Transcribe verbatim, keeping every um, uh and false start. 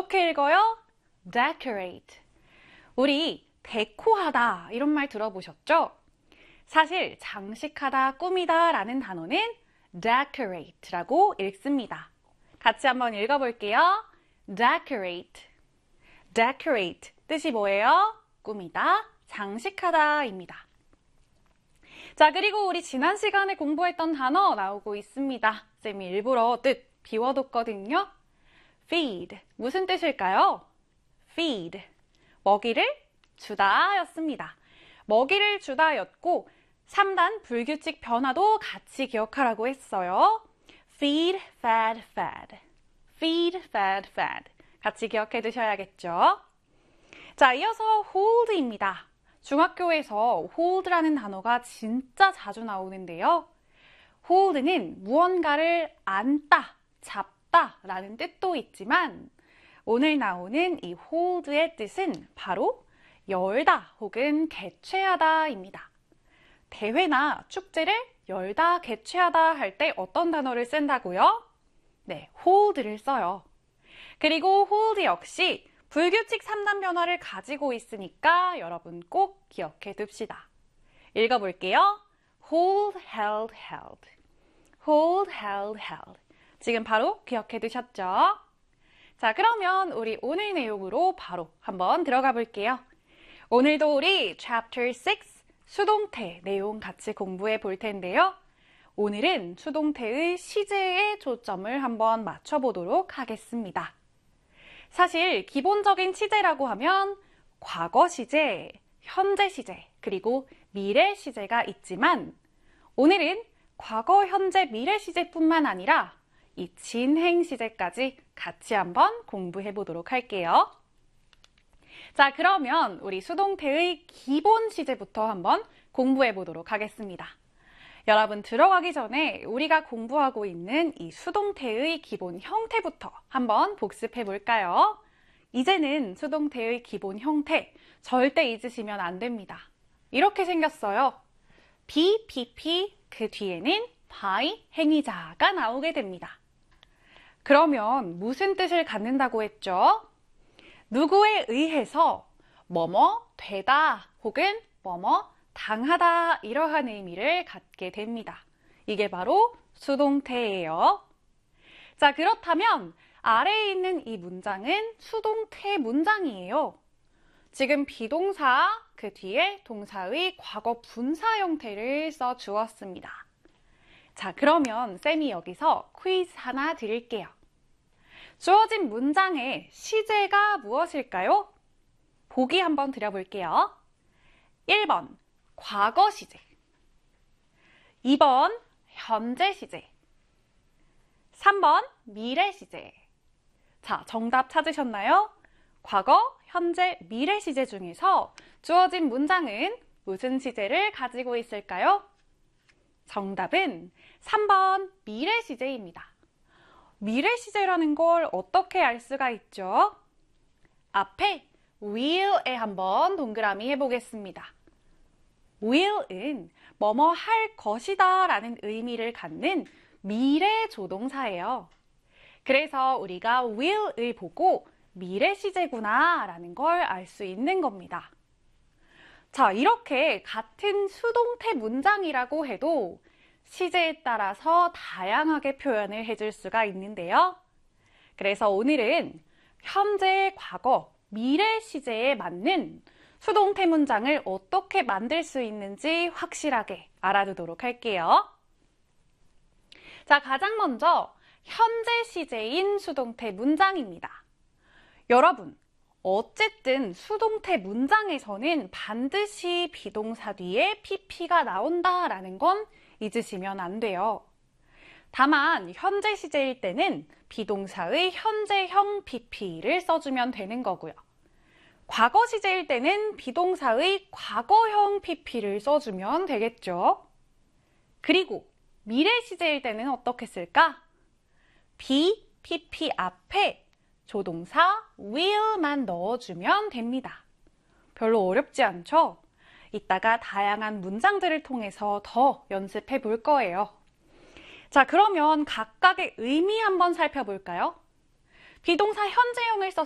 어떻게 읽어요? decorate. 우리 데코하다 이런 말 들어보셨죠? 사실 장식하다, 꾸미다 라는 단어는 decorate라고 읽습니다. 같이 한번 읽어볼게요. decorate. decorate 뜻이 뭐예요? 꾸미다, 장식하다 입니다. 자, 그리고 우리 지난 시간에 공부했던 단어 나오고 있습니다. 쌤이 일부러 뜻 비워뒀거든요. feed, 무슨 뜻일까요? feed, 먹이를 주다 였습니다. 먹이를 주다 였고 삼 단 불규칙 변화도 같이 기억하라고 했어요. feed, fed, fed. feed, fed, fed. 같이 기억해 두셔야겠죠? 자, 이어서 hold입니다. 중학교에서 hold라는 단어가 진짜 자주 나오는데요. hold는 무언가를 안다, 잡다 라는 뜻도 있지만 오늘 나오는 이 hold의 뜻은 바로 열다 혹은 개최하다 입니다. 대회나 축제를 열다, 개최하다 할 때 어떤 단어를 쓴다고요? 네, hold를 써요. 그리고 hold 역시 불규칙 삼 단 변화를 가지고 있으니까 여러분 꼭 기억해 둡시다. 읽어볼게요. hold, held, held. hold, held, held. 지금 바로 기억해 두셨죠? 자, 그러면 우리 오늘 내용으로 바로 한번 들어가 볼게요. 오늘도 우리 chapter six 수동태 내용 같이 공부해 볼 텐데요. 오늘은 수동태의 시제에 초점을 한번 맞춰보도록 하겠습니다. 사실 기본적인 시제라고 하면 과거 시제, 현재 시제, 그리고 미래 시제가 있지만 오늘은 과거, 현재, 미래 시제뿐만 아니라 이 진행 시제까지 같이 한번 공부해 보도록 할게요. 자, 그러면 우리 수동태의 기본 시제부터 한번 공부해 보도록 하겠습니다. 여러분 들어가기 전에 우리가 공부하고 있는 이 수동태의 기본 형태부터 한번 복습해 볼까요? 이제는 수동태의 기본 형태 절대 잊으시면 안 됩니다. 이렇게 생겼어요. be, pp, 그 뒤에는 by, 행위자가 나오게 됩니다. 그러면 무슨 뜻을 갖는다고 했죠? 누구에 의해서 뭐뭐 되다 혹은 뭐뭐 당하다 이러한 의미를 갖게 됩니다. 이게 바로 수동태예요. 자, 그렇다면 아래에 있는 이 문장은 수동태 문장이에요. 지금 비동사, 그 뒤에 동사의 과거 분사 형태를 써 주었습니다. 자, 그러면 쌤이 여기서 퀴즈 하나 드릴게요. 주어진 문장의 시제가 무엇일까요? 보기 한번 드려볼게요. 일 번 과거 시제, 이 번 현재 시제, 삼 번 미래 시제. 자, 정답 찾으셨나요? 과거, 현재, 미래 시제 중에서 주어진 문장은 무슨 시제를 가지고 있을까요? 정답은 삼 번 미래 시제입니다. 미래 시제라는 걸 어떻게 알 수가 있죠? 앞에 will에 한번 동그라미 해보겠습니다. will은 뭐뭐 할 것이다 라는 의미를 갖는 미래 조동사예요. 그래서 우리가 will을 보고 미래 시제구나 라는 걸 알 수 있는 겁니다. 자, 이렇게 같은 수동태 문장이라고 해도 시제에 따라서 다양하게 표현을 해줄 수가 있는데요. 그래서 오늘은 현재, 과거, 미래 시제에 맞는 수동태 문장을 어떻게 만들 수 있는지 확실하게 알아두도록 할게요. 자, 가장 먼저 현재 시제인 수동태 문장입니다. 여러분, 어쨌든 수동태 문장에서는 반드시 비동사 뒤에 pp가 나온다라는 건 잊으시면 안 돼요. 다만 현재 시제일 때는 비동사의 현재형 pp를 써주면 되는 거고요. 과거 시제일 때는 비동사의 과거형 pp를 써주면 되겠죠. 그리고 미래 시제일 때는 어떻게 쓸까? be, pp 앞에 조동사 will만 넣어주면 됩니다. 별로 어렵지 않죠? 이따가 다양한 문장들을 통해서 더 연습해 볼 거예요. 자, 그러면 각각의 의미 한번 살펴볼까요? 비동사 현재형을 썼을